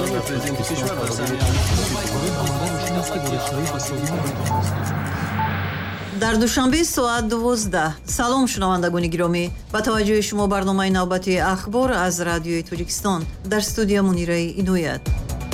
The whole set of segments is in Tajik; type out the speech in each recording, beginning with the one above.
дар душанбе соат 12. салом шунавандагони гиромӣ, ба таваҷҷӯҳи шумо барномаи навбати ахбор аз радиои Тоҷикистон. дар студия Мунираи Иноят.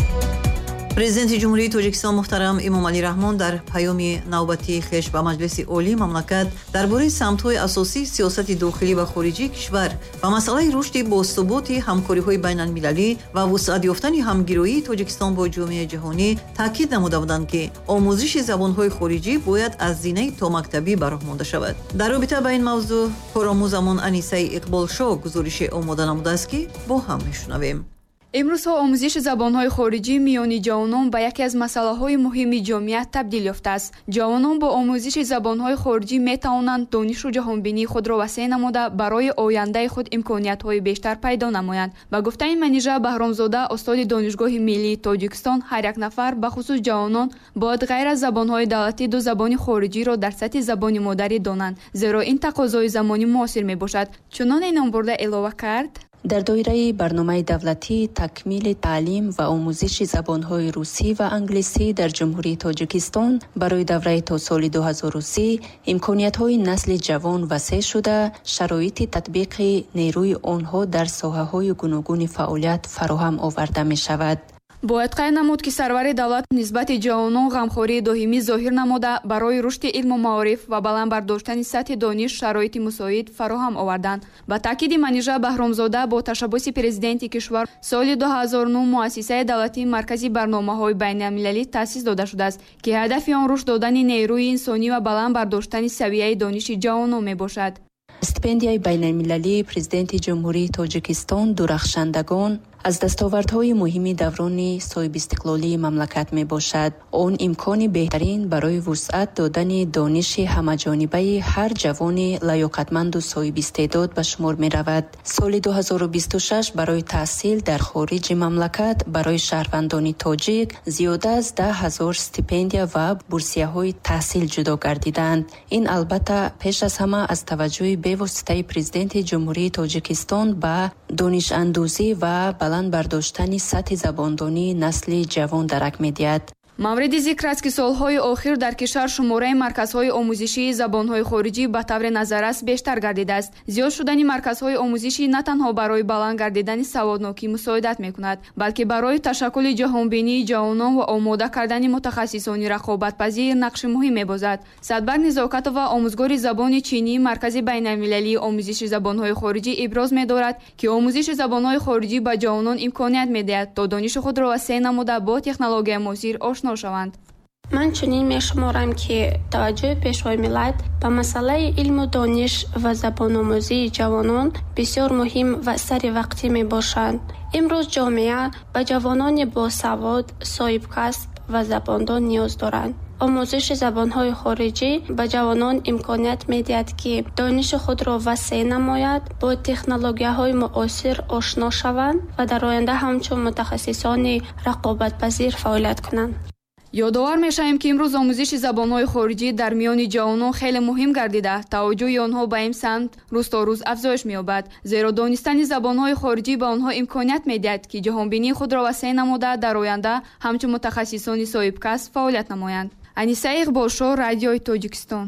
Президенти ҷумҳурии Тоҷикистон муҳтарам Эмомалӣ Раҳмон дар паёми навбатии хеш ба Маҷлиси олии мамлакат дар бораи самтҳои асосии сиёсати дохилӣ ва хориҷии кишвар ва масъалаи рушди босуботи ҳамкориҳои байналмилалӣ ва вусъат ёфтани ҳамгироии Тоҷикистон бо ҷомеаи ҷаҳонӣ таъкид намуда буданд, ки омӯзиши забонҳои хориҷӣ бояд аз зинаи томактабӣ бароҳ монда шавад. дар робита ба ин мавзӯъ коромӯзамон Анисаи Иқболшо гузорише омода намудааст, ки бо ҳам мешунавем. имрӯзҳо омӯзиши забонҳои хориҷӣ миёни ҷавонон ба яке аз масъалаҳои муҳими ҷомеа табдил ёфтааст. ҷавонон бо омӯзиши забонҳои хориҷӣ метавонанд донишу ҷаҳонбинии худро васеъ намуда барои ояндаи худ имкониятҳои бештар пайдо намоянд. ба гуфтани Манижа Баҳромзода, устоди Донишгоҳи Миллии Тоҷикистон, ҳар як нафар ба хусус ҷавонон бояд ғайр аз забонҳои давлатӣ ду забони хориҷиро дар сатҳи забони модарӣ донанд, зеро ин тақозои замони муосир мебошад. чунон инон бурда илова кард. дар доираи барномаи давлатӣ такмили таълим ва омӯзиши забонҳои русӣ ва англисӣ дар ҷумҳурии Тоҷикистон барои давраи то соли 2030 имкониятҳои насли ҷавон васеъ шуда, шароити татбиқи нерӯи онҳо дар соҳаҳои гуногуни фаъолият фароҳам оварда мешавад. бояд қайд намуд, ки сарвари давлат нисбати ҷавонон ғамхории доимӣ зоҳир намуда барои рушди илму маориф ва баланд бардоштани сатҳи дониш шароити мусоид фароҳам оварданд. ба таъкиди Манижа Баҳромзода, бо ташаббуси президенти кишвар соли 2009 муассисаи давлатии маркази барномаҳои байналмилалӣ таъсис дода шудааст, ки ҳадафи он рушд додани нерӯи инсонӣ ва баланд бардоштани савияи дониши ҷавонон мебошад. стипендияи байналмилалии президенти ҷумҳурии Тоҷикистон Дурахшандагон аз дастовардҳои муҳими даврони соҳибистиқлолии мамлакат мебошад. он имкони беҳтарин барои вусъат додани дониши ҳамаҷонибаи ҳар ҷавони лаёқатманду соҳибистеъдод ба шумор меравад. соли 2026 барои таҳсил дар хориҷи мамлакат барои шаҳрвандони тоҷик зиёда аз 10,000 стипендия ва бурсияҳои таҳсил ҷудо гардиданд. ин албатта пеш аз ҳама аз таваҷҷӯҳи бевоситаи президенти ҷумҳурии Тоҷикистон ба донишандӯзӣ ва баланд бардоштани сатҳи забондонии насли ҷавон дарак медиҳад. мавриди зикр аст, ки солҳои охир дар кишвар шумораи марказҳои омӯзишии забонҳои хориҷӣ ба таври назаррас бештар гардидааст. зиёд шудани марказҳои омӯзишӣ на танҳо барои баланд гардидани саводнокӣ мусоидат мекунад, балки барои ташаккули ҷаҳонбинии ҷавонон ва омода кардани мутахассисони рақобатпазир нақши муҳим мебозад. Садбарг Низокатова, омӯзгори забони чинии маркази байналмилалии омӯзиши забонҳои хориҷӣ иброз медорад, ки омӯзиши забонҳои хориҷӣ ба ҷавонон имконият медиҳад, то дониши худро васеъ намуда бо технологияи муосир ошно шаванд. ман чунин мешуморам, ки таваҷҷӯҳи пешвои миллат ба масъалаи илму дониш ва забономӯзии ҷавонон бисёр муҳим ва сари вақтӣ мебошанд. имрӯз ҷомеа ба ҷавонони босавод, соҳибкасб ва забондон ниёз доранд. омӯзиши забонҳои хориҷӣ ба ҷавонон имконият медиҳад, ки дониши худро васеъ намояд, бо технологияҳои муосир ошно шаванд ва дар оянда ҳамчун мутахассисони рақобатпазир фаъолият кунанд. ёдовар мешавем, ки имрӯз омӯзиши забонҳои хориҷӣ дар миёни ҷавонон хеле муҳим гардида, таваҷҷӯҳи онҳо ба ин самт рӯз то рӯз афзоиш меёбад, зеро донистани забонҳои хориҷӣ ба онҳо имконият медиҳад, ки ҷаҳонбинии худро васеъ намуда дар оянда ҳамчун мутахассисони соҳибкасб фаъолият намоянд. Аниса Иқболшо, Радиои Тоҷикистон.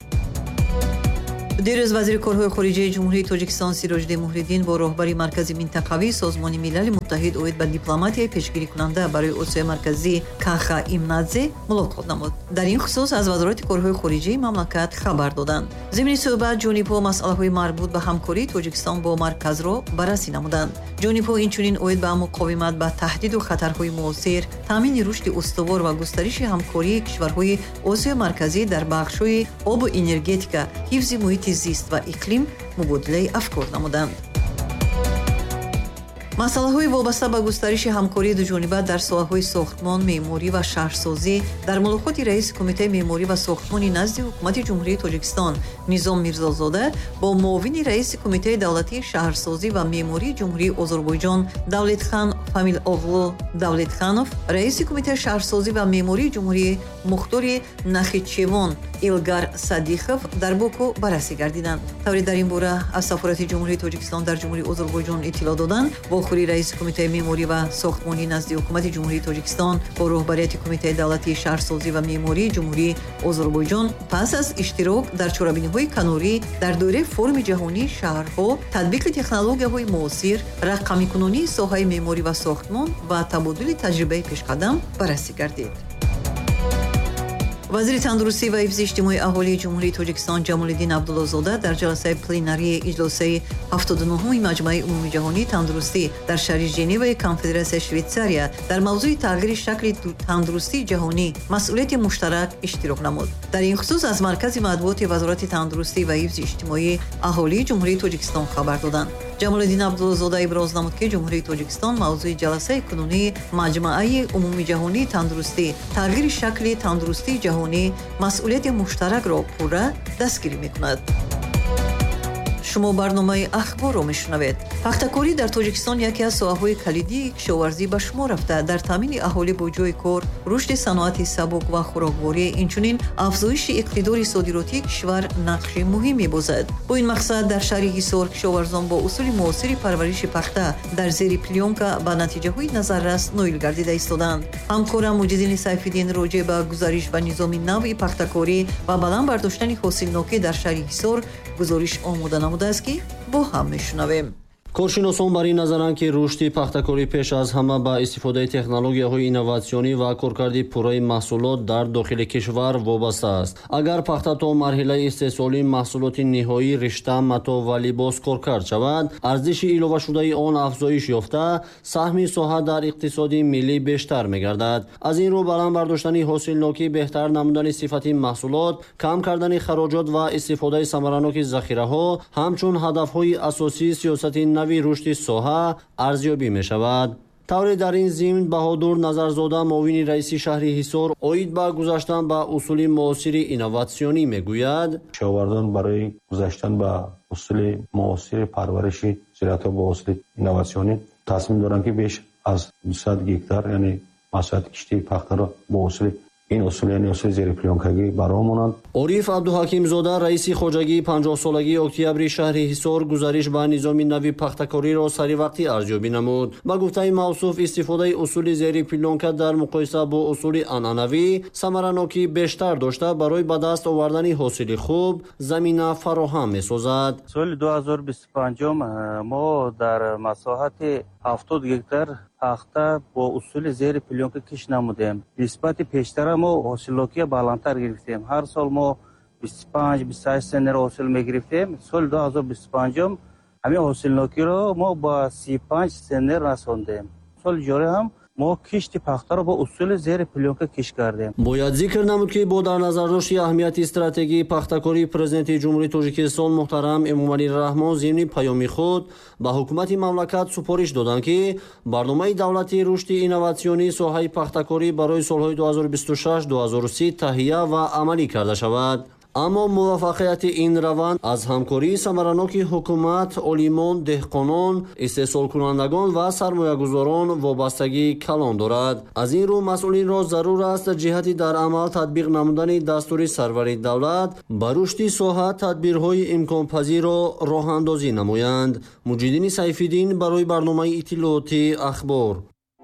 дирӯз вазири корҳои хориҷии ҷумҳурии Тоҷикистон Сироҷиддин Муҳриддин бо роҳбари маркази минтақавии Созмони Милали Муттаҳид оид ба дипломатияи пешгирикунанда барои Осиёи марказӣ Каха Имнадзе мулоқот намуд. дар ин хусус аз вазорати корҳои хориҷии мамлакат хабар доданд. зимни суҳбат ҷонибҳо масъалаҳои марбут ба ҳамкории Тоҷикистон бо марказро баррасӣ намуданд. ҷонибҳо инчунин оид ба муқовимат ба таҳдиду хатарҳои муосир, таъмини рушди устувор ва густариши ҳамкории кишварҳои Осиёи марказӣ дар бахшҳои обу энергетика, ҳифзи муҳити зист ва иқлим мубодилаи афкор намуданд. масъалаҳои вобаста ба густариши ҳамкории дуҷониба дар соҳаҳои сохтмон, меъморӣ ва шаҳрсозӣ дар мулоқоти раиси Кумитаи меъморӣ ва сохтмони назди ҳукумати ҷумҳурии Тоҷикистон Низом Мирзозода бо муовини раиси Кумитаи давлатии шаҳрсозӣ ва меъмории ҷумҳурии Озарбойҷон Давлетхан Фамилоғлу Давлетханов, раиси Кумитаи шаҳрсозӣ ва меъмории ҷумҳурии Мухтори Нахичевон Илгар Садихов дар Боку баррасӣ гардиданд. таври дар ин бора аз Сафорати ҷумҳурии Тоҷикистон дар ҷумҳурии Озарбойҷон иттилоъ доданд, бо пахтакурӣ раиси кумитаи меъморӣ ва сохтмонӣ назди ҳукумати ҷумҳурии тоҷикистон бо роҳбарияти кумитаи давлатии шаҳрсозӣ ва меъмории ҷумҳурии Озарбойҷон пас аз иштирок дар чорабиниҳои канорӣ дар доираи форуми ҷаҳонии шаҳрҳо, татбиқи технологияҳои муосир, рақамикунонии соҳаи меъморӣ ва сохтмон ва табодули таҷрибаи пешқадам баррасӣ гардид. вазири тандурустӣ ва ҳифзи иҷтимоии аҳолии ҷумҳурии Тоҷикистон Ҷамолиддин Абдуллозода дар ҷаласаи пленарии иҷлосаи 79-уми маҷмӯи умумии ҷаҳонии тандурустӣ дар шаҳри Женеваи Конфедератсияи Швейтсария дар мавзӯи тағйири шакли тандурустии ҷаҳонӣ масъулияти муштарак иштирок намуд. дар ин хусус аз маркази матбуоти вазорати тандурустӣ ва ҳифзи иҷтимоии аҳолии ҷумҳурии Тоҷикистон хабар доданд. Ҷамолиддин Абдуллозода иброз намуд, ки ҷумҳурии Тоҷикистон мавзӯи ҷаласаи кунунии маҷмӯаи умумии ҷаҳонии тандурустӣ тағйири шакли тандурустии ҷаҳонӣ масъулияти муштаракро пурра дастгирӣ мекунад. шумо барномаи ахборро мешунавед. пахтакорӣ дар Тоҷикистон яке аз соҳаҳои калидии кишоварзӣ ба шумор рафта, дар таъмини аҳолӣ бо ҷойи кор, рушди саноати сабук ва хӯрокворӣ, инчунин афзоиши иқтидори содиротии кишвар нақши муҳим мебозад. бо ин мақсад дар шаҳри Ҳисор кишоварзон бо усули муосири парвариши пахта дар зери плёнка ба натиҷаҳои назаррас ноил гардида истоданд. ҳамкорам Муҷиддин Сайфиддин роҷеъ ба гузариш ва низоми навъи пахтакорӣ ва баланд бардоштани ҳосилнокӣ дар шаҳри Ҳисор гузориш омода намудааст, ки бо ҳам мешунавем. коршиносон бар ин назаранд, ки рушди пахтакорӣ пеш аз ҳама ба истифодаи технологияҳои инноватсионӣ ва коркарди пурраи маҳсулот дар дохили кишвар вобаста аст. агар пахта то марҳилаи истеҳсоли маҳсулоти ниҳоӣ, ришта, матоъ ва либос коркард шавад, арзиши иловашудаи он афзоиш ёфта, саҳми соҳа дар иқтисоди миллӣ бештар мегардад. аз ин рӯ баланд бардоштани ҳосилнокӣ, беҳтар намудани сифати маҳсулот, кам кардани хароҷот ва истифодаи самараноки захираҳо ҳамчун ҳадафҳои асосии сиёсати нави рушди соҳа арзёбӣ мешавад. тавре дар ин зимн Баҳодур Назарзода, муовини раиси шаҳри Ҳисор, оид ба гузаштан ба усули муосири инноватсионӣ мегӯяд: кишоварзон барои гузаштан ба усули муосири парвариши зироатҳо бо усули инноватсионӣ тасмим доранд, ки беш аз 200 гектар, яъне масоҳати киштии пахтаро бо усули ин усул, яъне усули зери плёнкагӣ баромонанд. Ориф Абдуҳакимзода, раиси хоҷагии 50-солагии Октябри шаҳри Ҳисор, гузариш ба низоми нави пахтакориро саривақтӣ арзёбӣ намуд. ба гуфтаи мавсуф, истифодаи усули зери плёнка дар муқоиса бо усули анъанавӣ самаранокӣ бештар дошта, барои ба даст овардани ҳосили хуб замина фароҳам месозад. соли 2025 мо дар масоҳати 70 гектар пахта бо усули зери плёнка киш намудем. нисбати пештара мо ҳосилнокия баландтар гирифтем. ҳар сол мо 25-28 сенер ҳосил мегирифтем. соли 2025 ҳамин ҳосилнокиро мо ба 35 сенер расондем. соли ҷорӣ ҳам мо кишти пахтаро бо усули зери плёнка киш кардем. бояд зикр намуд, ки бо дар назардошти аҳамияти стратегии пахтакорӣ, президенти ҷумҳурии Тоҷикистон муҳтарам Эмомалӣ Раҳмон зимни паёми худ ба ҳукумати мамлакат супориш доданд, ки барномаи давлатии рушди инноватсионии соҳаи пахтакорӣ барои солҳои 2026-2030 таҳия ва амалӣ карда шавад. аммо муваффақияти ин раванд аз ҳамкории самараноки ҳукумат, олимон, деҳқонон, истеҳсолкунандагон ва сармоягузорон вобастагии калон дорад. аз ин рӯ масъулинро зарур аст ҷиҳати дар амал татбиқ намудани дастури сарвари давлат ба рушди соҳа тадбирҳои имконпазирро роҳандозӣ намоянд. Муҷиддин Сайфиддин барои барномаи иттилооти ахбор.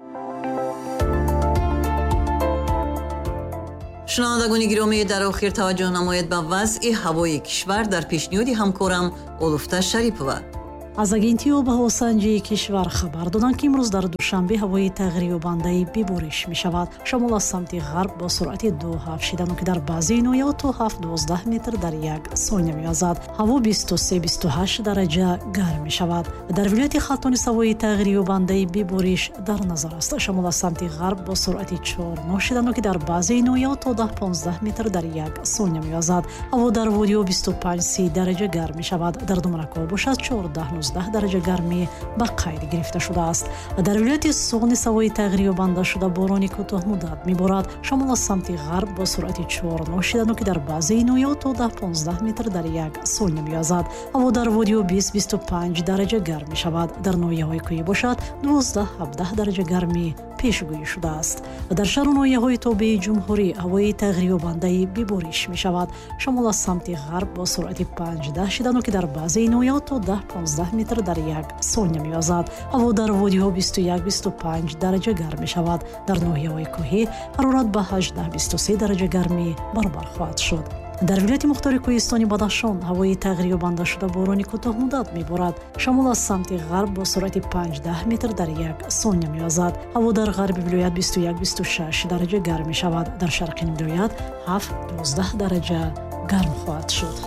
шунавандагони гиромӣ, дар охир таваҷҷӯҳ намоед ба вазъи ҳавои кишвар дар пешниҳоди ҳамкорам Олуфта Шарипова. аз агентии ҳавосанҷии кишвар хабар доданд, ки имрӯз дар душанбе ҳавои тағйирёбандаи бибориш мешавад. шамол аз самти ғарб бо суръати 2-7 шидану ки дар баъзеи ноҳияҳо то 7-12 метр дар як сония мевазад. ҳаво 23-28 дараҷа гарм мешавад. дар вилояти Халтонис ҳавои тағйирёбандаи бибориш дар назар аст. шамол аз самти ғарб бо суръати 4-9 шидану ки дар баъзеи ноҳияҳо то 10-15 метр дар як сония мевазад. ҳаво дар водиҳо 25-30 дараҷа гарм мешавад. дар думракҳо бошад 14-19 дараҷа гармӣ ба қайд гирифта шудааст. дар вилояти Соғнис ҳавои тағйирёбанда шуда борони кӯтоҳмуддат меборад. шамол аз самти ғарб бо суръати 4-9 шидану ки дар баъзеи ноҳияҳо то 10-15 метр дар як сония мевазад. ҳаво дар водиҳо 20-25 дараҷа гарм мешавад. дар ноҳияҳои кӯҳӣ бошад 12-17 дараҷа гармӣ пешгӯӣ шудааст. дар шаҳру ноҳияҳои тобеи ҷумҳурӣ ҳавои тағйирёбандаи бибориш мешавад. шамол аз самти ғарб бо суръати 5-10 шидану ки дар баъзеи ноҳияҳо то 10-15 метр дар як сония мевазад. ҳаво дар водиҳо 21-25 дараҷа гарм мешавад. дар ноҳияҳои кӯҳӣ ҳарорат ба 18-23 дараҷа гармӣ баробар хоҳад шуд. дар вилояти мухтори кӯҳистони Бадахшон ҳавои тағйирёбанда шуда борони кӯтоҳмуддат меборад. шамол аз самти ғарб бо суръати 5-10 метр дар як сония мевазад. ҳаво дар ғарби вилоят 21-26 дараҷа гарм мешавад. дар шарқи вилоят 7-12 дараҷа гарм хоҳад шуд.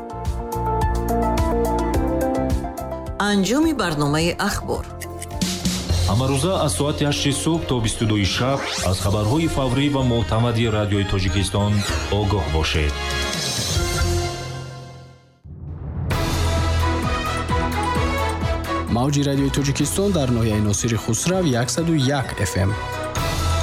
анҷоми барномаи ахбор. ҳамарӯза аз соати 8 субҳ то 22 шаб аз хабарҳои фаврӣ ва мӯътамади радиои Тоҷикистон огоҳ бошед. мавҷи радиои Тоҷикистон дар ноҳияи Носири Хусрав 101 FM